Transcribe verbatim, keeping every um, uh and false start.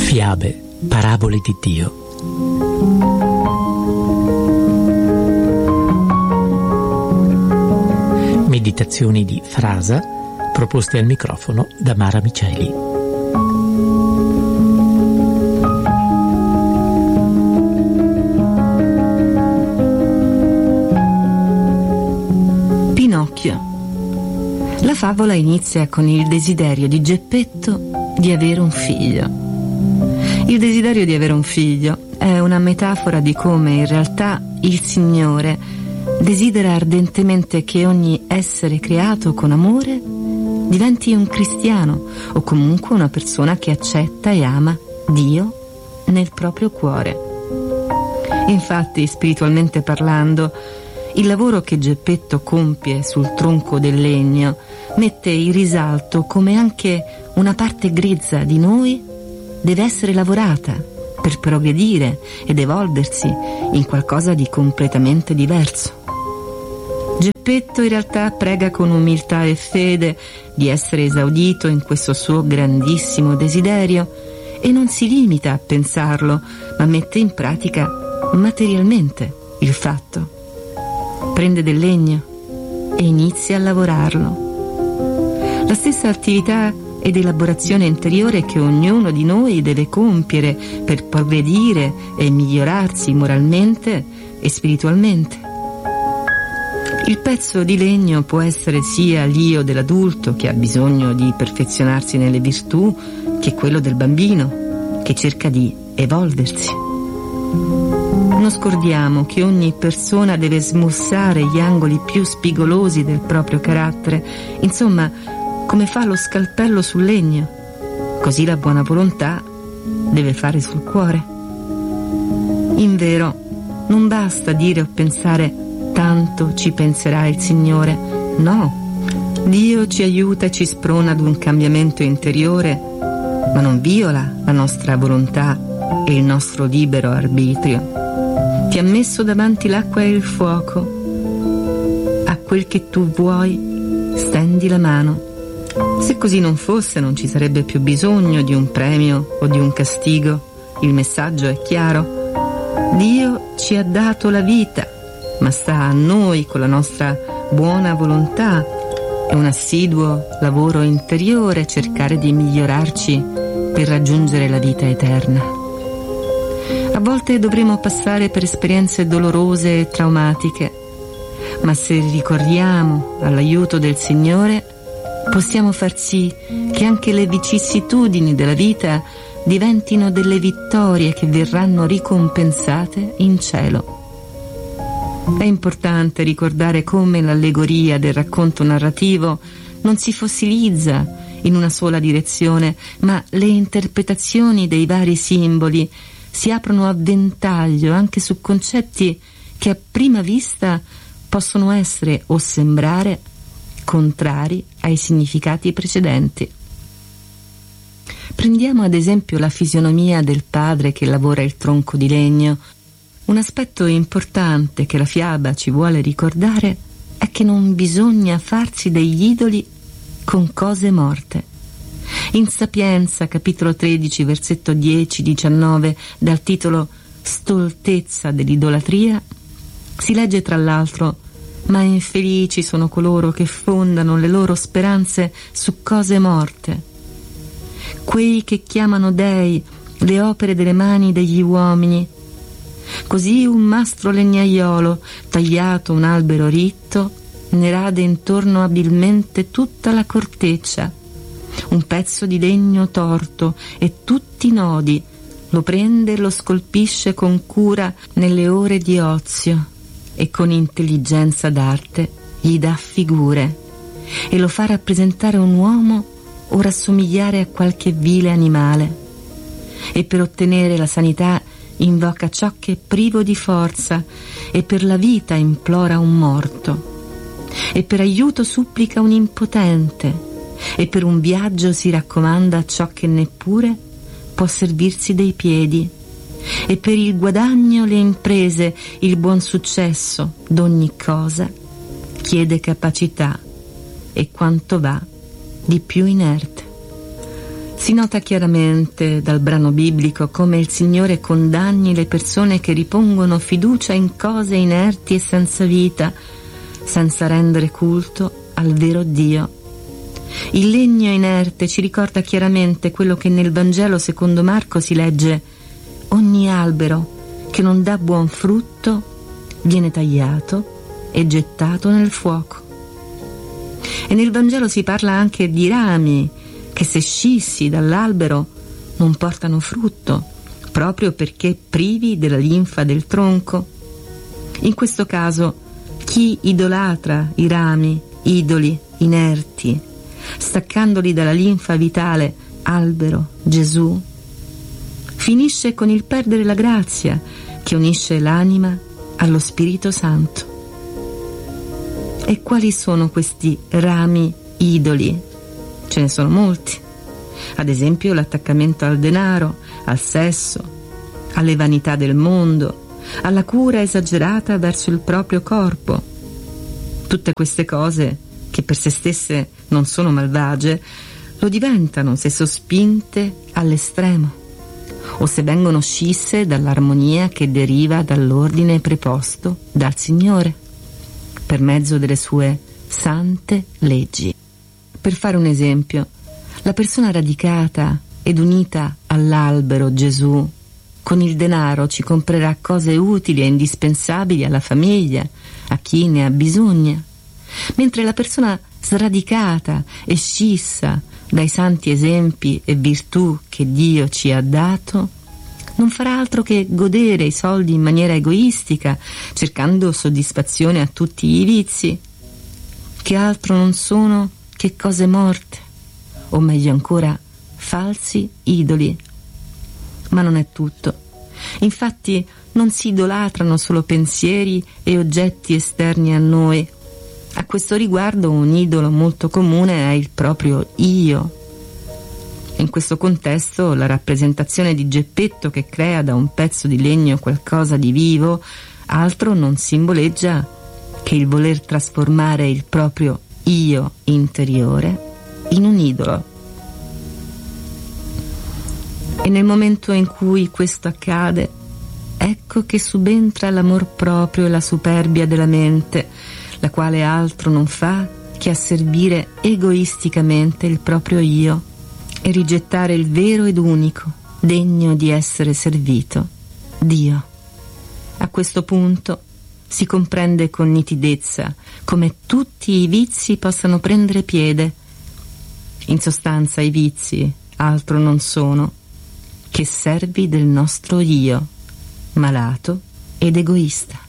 Fiabe, parabole di Dio. Meditazioni di Frasa proposte al microfono da Mara Miceli. Pinocchio. La favola inizia con il desiderio di Geppetto di avere un figlio. Il desiderio di avere un figlio è una metafora di come in realtà il Signore desidera ardentemente che ogni essere creato con amore diventi un cristiano o comunque una persona che accetta e ama Dio nel proprio cuore. Infatti, spiritualmente parlando, il lavoro che Geppetto compie sul tronco del legno mette in risalto come anche una parte grezza di noi deve essere lavorata per progredire ed evolversi in qualcosa di completamente diverso. Geppetto in realtà prega con umiltà e fede di essere esaudito in questo suo grandissimo desiderio e non si limita a pensarlo, ma mette in pratica materialmente il fatto. Prende del legno e inizia a lavorarlo. La stessa attività ed elaborazione interiore che ognuno di noi deve compiere per progredire e migliorarsi moralmente e spiritualmente. Il pezzo di legno può essere sia l'io dell'adulto che ha bisogno di perfezionarsi nelle virtù, che quello del bambino che cerca di evolversi. Non scordiamo che ogni persona deve smussare gli angoli più spigolosi del proprio carattere, insomma, come fa lo scalpello sul legno, così la buona volontà deve fare sul cuore. Invero, non basta dire o pensare tanto ci penserà il Signore. No, Dio ci aiuta e ci sprona ad un cambiamento interiore, ma non viola la nostra volontà e il nostro libero arbitrio. Ti ha messo davanti l'acqua e il fuoco. A quel che tu vuoi, stendi la mano. Se così non fosse, non ci sarebbe più bisogno di un premio o di un castigo. Il messaggio è chiaro. Dio ci ha dato la vita, ma sta a noi, con la nostra buona volontà e un assiduo lavoro interiore, cercare di migliorarci per raggiungere la vita eterna. A volte dovremo passare per esperienze dolorose e traumatiche, ma se ricorriamo all'aiuto del Signore, possiamo far sì che anche le vicissitudini della vita diventino delle vittorie che verranno ricompensate in cielo. È importante ricordare come l'allegoria del racconto narrativo non si fossilizza in una sola direzione, ma le interpretazioni dei vari simboli si aprono a ventaglio anche su concetti che a prima vista possono essere o sembrare contrari ai significati precedenti. Prendiamo ad esempio la fisionomia del padre che lavora il tronco di legno. Un aspetto importante che la fiaba ci vuole ricordare è che non bisogna farsi degli idoli con cose morte. In Sapienza, capitolo tredici, versetto dieci diciannove, dal titolo Stoltezza dell'idolatria, si legge tra l'altro: ma infelici sono coloro che fondano le loro speranze su cose morte, quei che chiamano dei le opere delle mani degli uomini. Così un mastro legnaiolo, tagliato un albero ritto, ne rade intorno abilmente tutta la corteccia. Un pezzo di legno torto e tutti i nodi lo prende e lo scolpisce con cura nelle ore di ozio, e con intelligenza d'arte gli dà figure e lo fa rappresentare un uomo o rassomigliare a qualche vile animale, e per ottenere la sanità invoca ciò che è privo di forza, e per la vita implora un morto, e per aiuto supplica un impotente, e per un viaggio si raccomanda ciò che neppure può servirsi dei piedi, e per il guadagno, le imprese, il buon successo d'ogni cosa chiede capacità e quanto va di più inerte. Si nota chiaramente dal brano biblico come il Signore condanni le persone che ripongono fiducia in cose inerti e senza vita, senza rendere culto al vero Dio. Il legno inerte ci ricorda chiaramente quello che nel Vangelo secondo Marco si legge: ogni albero che non dà buon frutto viene tagliato e gettato nel fuoco. E nel Vangelo si parla anche di rami che, se scissi dall'albero, non portano frutto, proprio perché privi della linfa del tronco. In questo caso, chi idolatra i rami, idoli inerti, staccandoli dalla linfa vitale, albero, Gesù, finisce con il perdere la grazia che unisce l'anima allo Spirito Santo. E quali sono questi rami idoli? Ce ne sono molti. Ad esempio l'attaccamento al denaro, al sesso, alle vanità del mondo, alla cura esagerata verso il proprio corpo. Tutte queste cose, che per se stesse non sono malvagie, lo diventano se sospinte all'estremo o se vengono scisse dall'armonia che deriva dall'ordine preposto dal Signore per mezzo delle sue sante leggi. Per fare un esempio, la persona radicata ed unita all'albero Gesù con il denaro ci comprerà cose utili e indispensabili alla famiglia, a chi ne ha bisogno, mentre la persona sradicata e scissa dai santi esempi e virtù che Dio ci ha dato non farà altro che godere i soldi in maniera egoistica, cercando soddisfazione a tutti i vizi, che altro non sono che cose morte, o meglio ancora, falsi idoli. Ma non è tutto. Infatti non si idolatrano solo pensieri e oggetti esterni a noi. A questo riguardo un idolo molto comune è il proprio io. In questo contesto la rappresentazione di Geppetto che crea da un pezzo di legno qualcosa di vivo altro non simboleggia che il voler trasformare il proprio io interiore in un idolo. E nel momento in cui questo accade, ecco che subentra l'amor proprio e la superbia della mente, la quale altro non fa che asservire egoisticamente il proprio io e rigettare il vero ed unico, degno di essere servito, Dio. A questo punto si comprende con nitidezza come tutti i vizi possano prendere piede. In sostanza i vizi altro non sono che servi del nostro io, malato ed egoista.